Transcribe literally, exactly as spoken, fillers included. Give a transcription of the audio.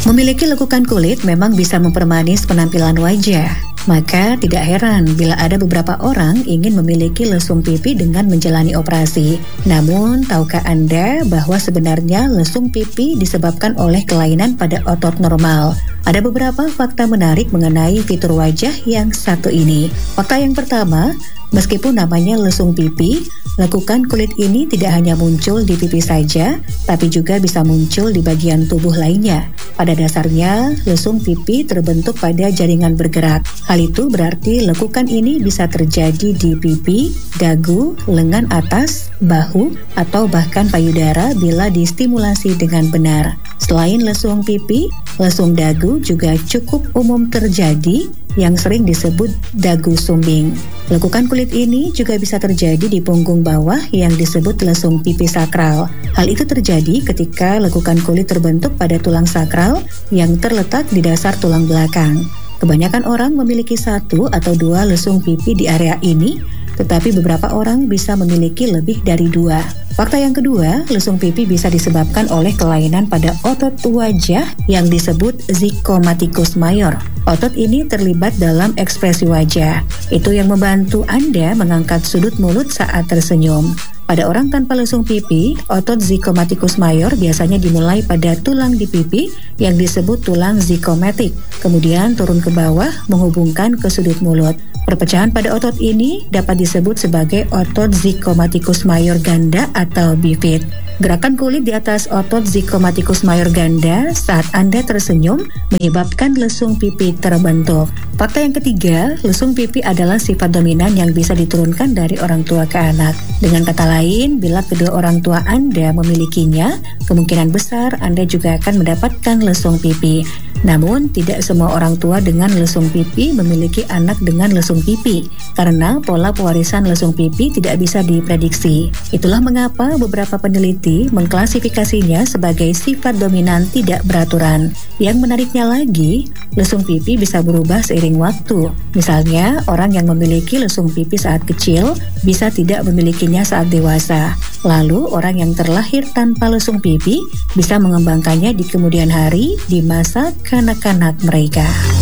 Memiliki lekukan kulit memang bisa mempermanis penampilan wajah. Maka tidak heran bila ada beberapa orang ingin memiliki lesung pipi dengan menjalani operasi. Namun, tahukah Anda bahwa sebenarnya lesung pipi disebabkan oleh kelainan pada otot normal? Ada beberapa fakta menarik mengenai fitur wajah yang satu ini. Fakta yang pertama, meskipun namanya lesung pipi, lekukan kulit ini tidak hanya muncul di pipi saja, tapi juga bisa muncul di bagian tubuh lainnya. Pada dasarnya, lesung pipi terbentuk pada jaringan bergerak. Hal itu berarti lekukan ini bisa terjadi di pipi, dagu, lengan atas, bahu, atau bahkan payudara bila distimulasi dengan benar. Selain lesung pipi, lesung dagu juga cukup umum terjadi yang sering disebut dagu sumbing. Lekukan kulit ini juga bisa terjadi di punggung bawah yang disebut lesung pipi sakral. Hal itu terjadi ketika lekukan kulit terbentuk pada tulang sakral yang terletak di dasar tulang belakang. Kebanyakan orang memiliki satu atau dua lesung pipi di area ini, tetapi beberapa orang bisa memiliki lebih dari dua. Fakta yang kedua, lesung pipi bisa disebabkan oleh kelainan pada otot wajah yang disebut zygomaticus major. Otot ini terlibat dalam ekspresi wajah. Itu yang membantu Anda mengangkat sudut mulut saat tersenyum. Pada orang tanpa lesung pipi, otot zygomaticus major biasanya dimulai pada tulang di pipi yang disebut tulang zygomatic, kemudian turun ke bawah menghubungkan ke sudut mulut. Perpecahan pada otot ini dapat disebut sebagai otot zygomaticus major ganda atau bifid. Gerakan kulit di atas otot zygomaticus major ganda saat Anda tersenyum menyebabkan lesung pipi terbentuk. Fakta yang ketiga, lesung pipi adalah sifat dominan yang bisa diturunkan dari orang tua ke anak. Dengan kata lain, bila kedua orang tua Anda memilikinya, kemungkinan besar Anda juga akan mendapatkan lesung pipi. Namun, tidak semua orang tua dengan lesung pipi memiliki anak dengan lesung pipi, karena pola pewarisan lesung pipi tidak bisa diprediksi. Itulah mengapa beberapa peneliti mengklasifikasinya sebagai sifat dominan tidak beraturan. Yang menariknya lagi, lesung pipi bisa berubah seiring waktu. Misalnya, orang yang memiliki lesung pipi saat kecil bisa tidak memilikinya saat dewasa. Lalu, orang yang terlahir tanpa lesung pipi bisa mengembangkannya di kemudian hari di masa kanak-kanak mereka.